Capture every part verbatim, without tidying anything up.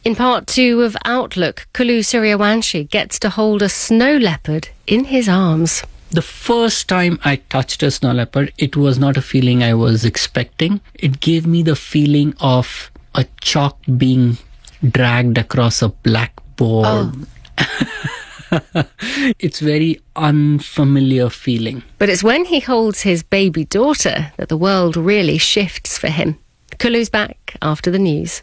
In part two of Outlook, Kulu Suryawanshi gets to hold a snow leopard in his arms. The first time I touched a snow leopard, it was not a feeling I was expecting. It gave me the feeling of a chalk being dragged across a blackboard. Oh. It's very unfamiliar feeling. But it's when he holds his baby daughter that the world really shifts for him. Kulu's back after the news.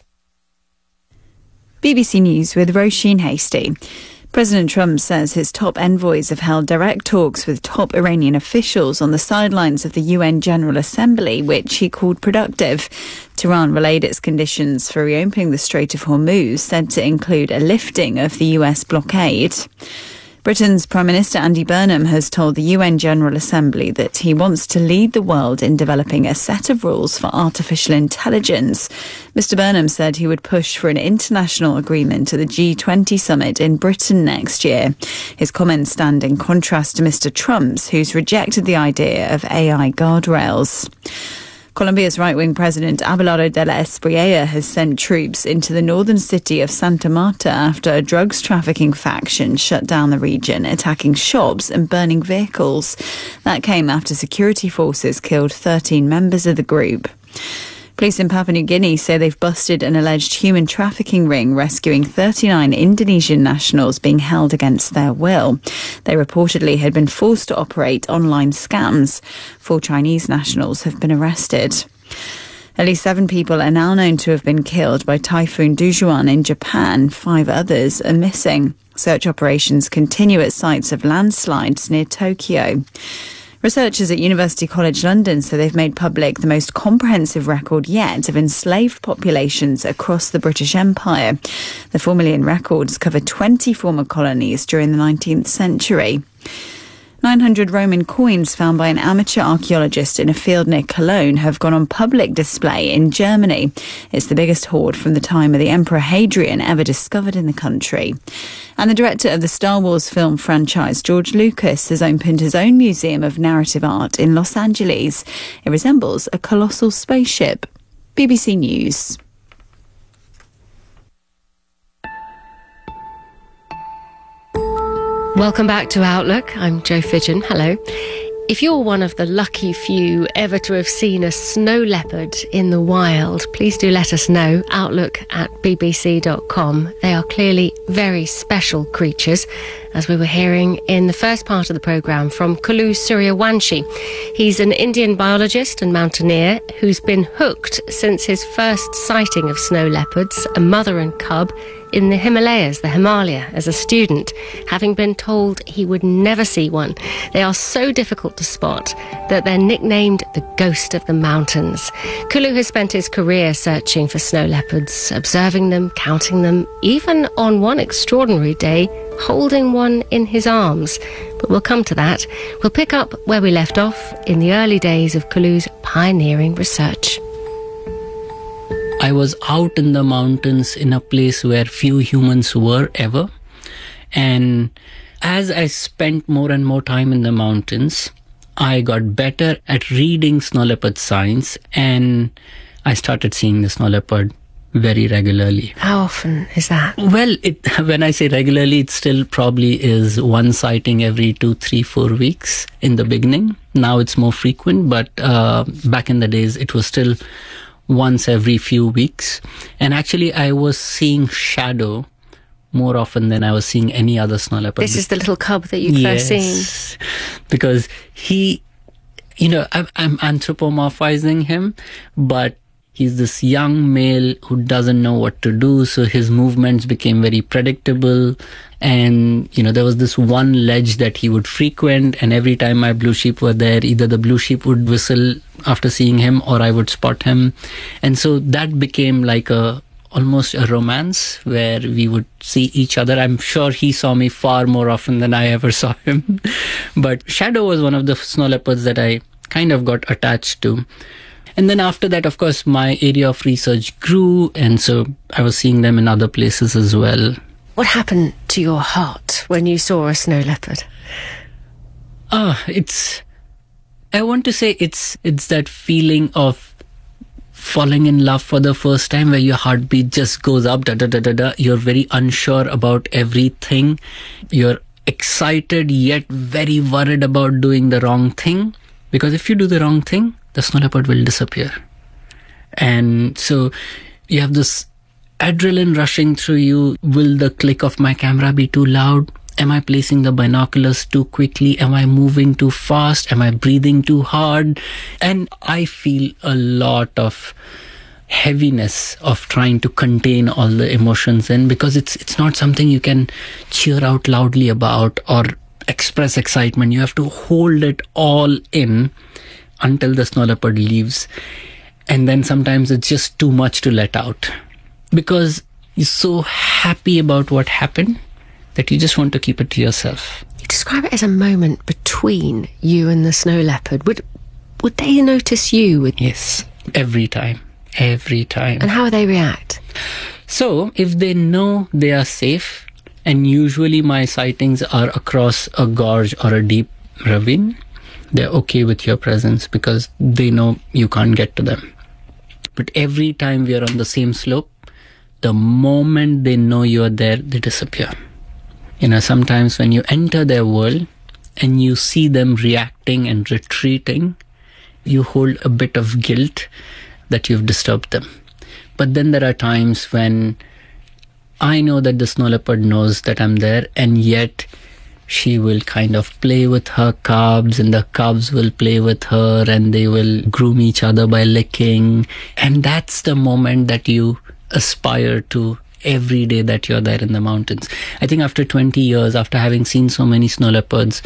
B B C News with Roisin Hasty. President Trump says his top envoys have held direct talks with top Iranian officials on the sidelines of the U N General Assembly, which he called productive. Tehran relayed its conditions for reopening the Strait of Hormuz, said to include a lifting of the U S blockade. Britain's Prime Minister Andy Burnham has told the U N General Assembly that he wants to lead the world in developing a set of rules for artificial intelligence. Mister Burnham said he would push for an international agreement at the G twenty summit in Britain next year. His comments stand in contrast to Mister Trump's, who's rejected the idea of A I guardrails. Colombia's right-wing president Abelardo de la Espriella has sent troops into the northern city of Santa Marta after a drugs trafficking faction shut down the region, attacking shops and burning vehicles. That came after security forces killed thirteen members of the group. Police in Papua New Guinea say they've busted an alleged human trafficking ring, rescuing thirty-nine Indonesian nationals being held against their will. They reportedly had been forced to operate online scams. Four Chinese nationals have been arrested. At least seven people are now known to have been killed by Typhoon Dujuan in Japan. Five others are missing. Search operations continue at sites of landslides near Tokyo. Researchers at University College London say they've made public the most comprehensive record yet of enslaved populations across the British Empire. The four million records cover twenty former colonies during the nineteenth century. nine hundred Roman coins found by an amateur archaeologist in a field near Cologne have gone on public display in Germany. It's the biggest hoard from the time of the Emperor Hadrian ever discovered in the country. And the director of the Star Wars film franchise, George Lucas, has opened his own museum of narrative art in Los Angeles. It resembles a colossal spaceship. B B C News. Welcome back to Outlook. I'm Jo Fidgen. Hello. If you're one of the lucky few ever to have seen a snow leopard in the wild, please do let us know. Outlook at b b c dot com. They are clearly very special creatures, as we were hearing in the first part of the programme from Kulu Suryawanshi. He's an Indian biologist and mountaineer who's been hooked since his first sighting of snow leopards, a mother and cub, in the Himalayas, the Himalaya, as a student, having been told he would never see one. They are so difficult to spot that they're nicknamed the ghost of the mountains. Kulu has spent his career searching for snow leopards, observing them, counting them, even on one extraordinary day, holding one in his arms. But we'll come to that. We'll pick up where we left off in the early days of Kulu's pioneering research. I was out in the mountains in a place where few humans were ever. And as I spent more and more time in the mountains, I got better at reading snow leopard signs, and I started seeing the snow leopard very regularly. How often is that? Well, it, when I say regularly, it still probably is one sighting every two, three, four weeks in the beginning. Now it's more frequent, but uh, back in the days, it was still once every few weeks. And actually, I was seeing Shadow more often than I was seeing any other snow leopard. This is the little cub that you'd yes, first seen. Because he, you know, I'm, I'm anthropomorphizing him, but he's this young male who doesn't know what to do, so his movements became very predictable. And, you know, there was this one ledge that he would frequent, and every time my blue sheep were there, either the blue sheep would whistle after seeing him or I would spot him. And so that became like a almost a romance where we would see each other. I'm sure he saw me far more often than I ever saw him. But Shadow was one of the snow leopards that I kind of got attached to. And then after that, of course, my area of research grew, and so I was seeing them in other places as well. What happened to your heart when you saw a snow leopard? Ah, it's, I want to say it's, it's that feeling of falling in love for the first time, where your heartbeat just goes up, da da da da da. You're very unsure about everything. You're excited yet very worried about doing the wrong thing. Because if you do the wrong thing, the snow leopard will disappear. And so you have this adrenaline rushing through you. Will the click of my camera be too loud? Am I placing the binoculars too quickly? Am I moving too fast? Am I breathing too hard? And I feel a lot of heaviness of trying to contain all the emotions in, because it's it's not something you can cheer out loudly about or express excitement. You have to hold it all in until the snow leopard leaves. And then sometimes it's just too much to let out, because you're so happy about what happened that you just want to keep it to yourself. You describe it as a moment between you and the snow leopard. Would would they notice you? With- yes, every time, every time. And how would they react? So if they know they are safe, and usually my sightings are across a gorge or a deep ravine, they're okay with your presence because they know you can't get to them. But every time we are on the same slope, the moment they know you are there, they disappear. You know, sometimes when you enter their world and you see them reacting and retreating, you hold a bit of guilt that you've disturbed them. But then there are times when I know that the snow leopard knows that I'm there, and yet she will kind of play with her cubs, and the cubs will play with her, and they will groom each other by licking. And that's the moment that you aspire to every day that you're there in the mountains. I think after twenty years, after having seen so many snow leopards,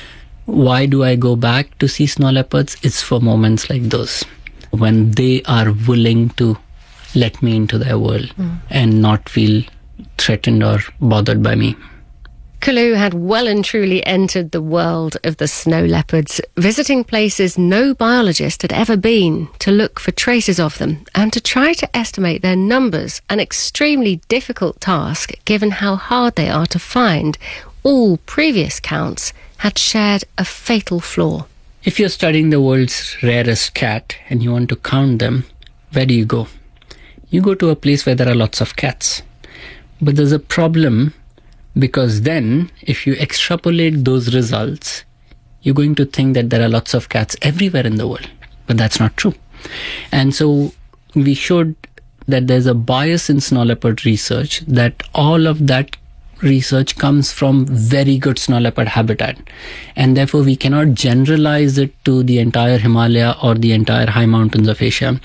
why do I go back to see snow leopards? It's for moments like those, when they are willing to let me into their world mm. and not feel threatened or bothered by me. Kulu had well and truly entered the world of the snow leopards, visiting places no biologist had ever been to look for traces of them and to try to estimate their numbers, an extremely difficult task given how hard they are to find. All previous counts had shared a fatal flaw. If you're studying the world's rarest cat and you want to count them, where do you go? You go to a place where there are lots of cats. But there's a problem, because then if you extrapolate those results, you're going to think that there are lots of cats everywhere in the world. But that's not true. And so we showed that there's a bias in snow leopard research, that all of that research comes from very good snow leopard habitat. And therefore we cannot generalize it to the entire Himalaya or the entire high mountains of Asia.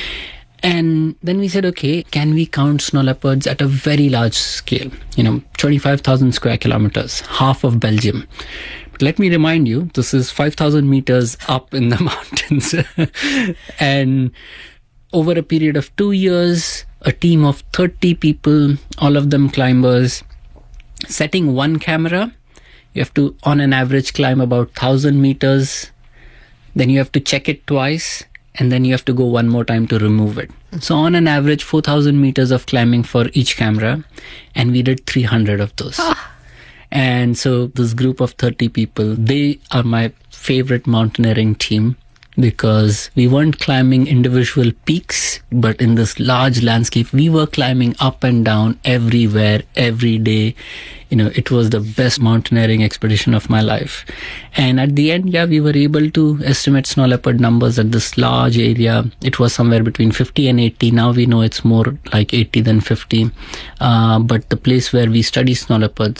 And then we said, okay, can we count snow leopards at a very large scale? You know, twenty-five thousand square kilometers, half of Belgium. But let me remind you, this is five thousand meters up in the mountains. And over a period of two years, a team of thirty people, all of them climbers, setting one camera, you have to, on an average, climb about one thousand meters. Then you have to check it twice. And then you have to go one more time to remove it. So on an average, four thousand meters of climbing for each camera. And we did three hundred of those. Ah. And so this group of thirty people, they are my favorite mountaineering team, because we weren't climbing individual peaks, but in this large landscape, we were climbing up and down everywhere, every day. You know, it was the best mountaineering expedition of my life. And at the end, yeah, we were able to estimate snow leopard numbers at this large area. It was somewhere between fifty and eighty. Now we know it's more like eighty than fifty. Uh, but the place where we study snow leopards,